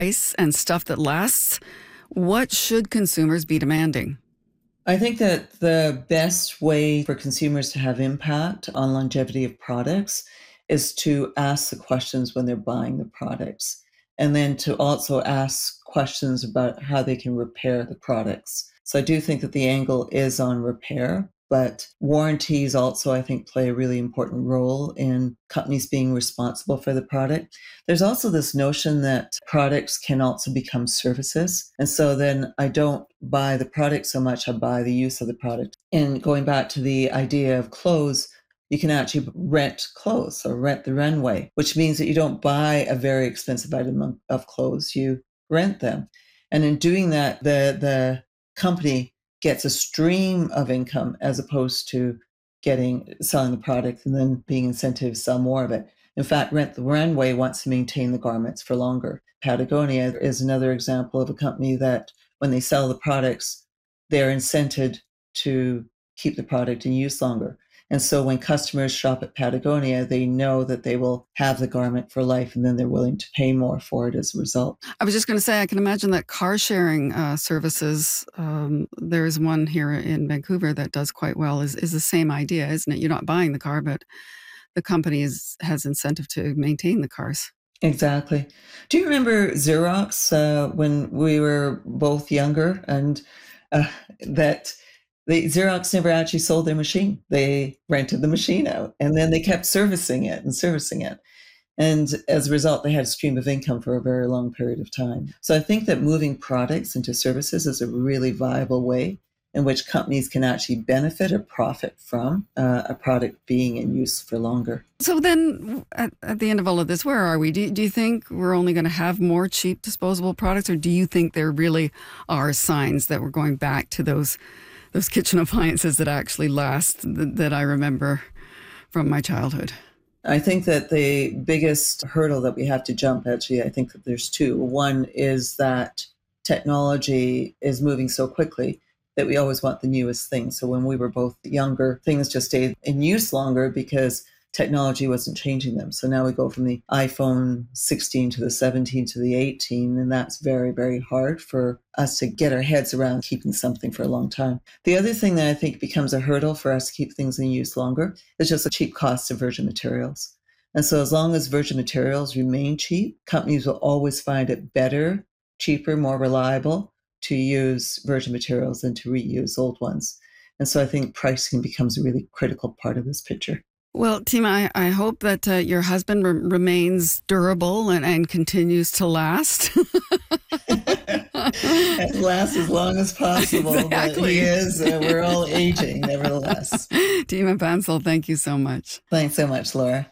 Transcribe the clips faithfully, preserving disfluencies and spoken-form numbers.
price and stuff that lasts, what should consumers be demanding? I think that the best way for consumers to have impact on longevity of products is to ask the questions when they're buying the products, and then to also ask questions about how they can repair the products. So I do think that the angle is on repair, but warranties also, I think, play a really important role in companies being responsible for the product. There's also this notion that products can also become services. And so then I don't buy the product so much, I buy the use of the product. And going back to the idea of clothes, you can actually rent clothes or rent the runway, which means that you don't buy a very expensive item of clothes, you rent them. And in doing that, the, the company gets a stream of income as opposed to getting selling the product and then being incentivized to sell more of it. In fact, Rent the Runway wants to maintain the garments for longer. Patagonia is another example of a company that when they sell the products, they're incented to keep the product in use longer. And so when customers shop at Patagonia, they know that they will have the garment for life, and then they're willing to pay more for it as a result. I was just going to say, I can imagine that car sharing uh, services, um, there is one here in Vancouver that does quite well, is, is the same idea, isn't it? You're not buying the car, but the company is, has incentive to maintain the cars. Exactly. Do you remember Xerox uh, when we were both younger, and uh, that the Xerox never actually sold their machine? They rented the machine out, and then they kept servicing it and servicing it. And as a result, they had a stream of income for a very long period of time. So I think that moving products into services is a really viable way in which companies can actually benefit or profit from uh, a product being in use for longer. So then at, at the end of all of this, where are we? Do, do you think we're only going to have more cheap disposable products, or do you think there really are signs that we're going back to those those kitchen appliances that actually last, that, that I remember from my childhood? I think that the biggest hurdle that we have to jump, actually, I think that there's two. One is that technology is moving so quickly that we always want the newest thing. So when we were both younger, things just stayed in use longer because technology wasn't changing them. So now we go from the iPhone sixteen to the seventeen to the eighteen, and that's very, very hard for us to get our heads around keeping something for a long time. The other thing that I think becomes a hurdle for us to keep things in use longer is just the cheap cost of virgin materials. And so as long as virgin materials remain cheap, companies will always find it better, cheaper, more reliable to use virgin materials than to reuse old ones. And so I think pricing becomes a really critical part of this picture. Well, Tima, I, I hope that uh, your husband re- remains durable and, and continues to last. Last as long as possible. Exactly. But he is. Uh, we're all aging, nevertheless. Tima Bansal, thank you so much. Thanks so much, Laura.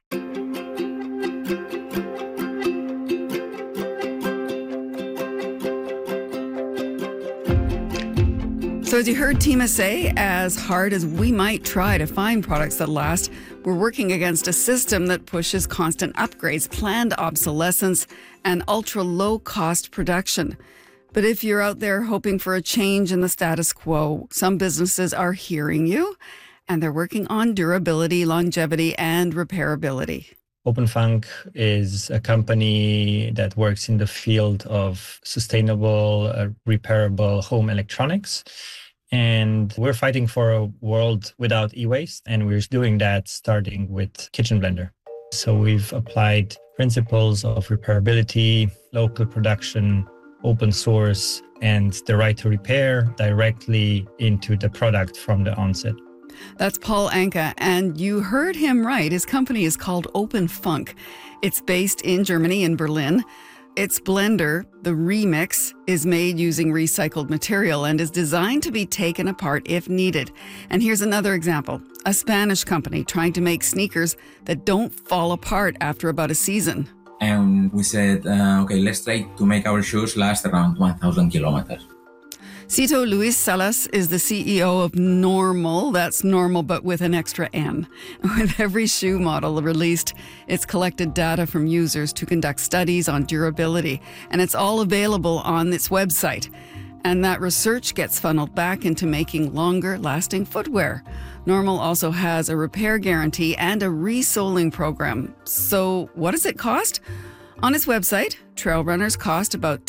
So as you heard Tima say, as hard as we might try to find products that last, we're working against a system that pushes constant upgrades, planned obsolescence, and ultra-low-cost production. But if you're out there hoping for a change in the status quo, some businesses are hearing you, and they're working on durability, longevity, and repairability. OpenFunk is a company that works in the field of sustainable, uh, repairable home electronics. And we're fighting for a world without e-waste. And we're doing that starting with Kitchen Blender. So we've applied principles of repairability, local production, open source, and the right to repair directly into the product from the onset. That's Paul Anka, and you heard him right. His company is called OpenFunk. It's based in Germany, in Berlin. Its blender, the Remix, is made using recycled material and is designed to be taken apart if needed. And here's another example. A Spanish company trying to make sneakers that don't fall apart after about a season. And we said, uh, okay, let's try to make our shoes last around one thousand kilometers. Cito Luis Salas is the C E O of Normal. That's normal, but with an extra N. With every shoe model released, it's collected data from users to conduct studies on durability, and it's all available on its website. And that research gets funneled back into making longer-lasting footwear. Normal also has a repair guarantee and a resoling program. So what does it cost? On its website, trail runners cost about